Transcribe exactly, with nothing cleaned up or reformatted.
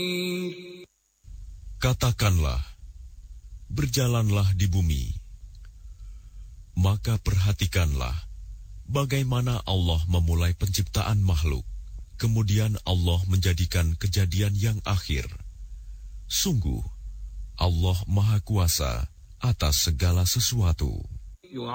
Katakanlah, berjalanlah di bumi, maka perhatikanlah bagaimana Allah memulai penciptaan makhluk, kemudian Allah menjadikan kejadian yang akhir. Sungguh, Allah Maha Kuasa atas segala sesuatu.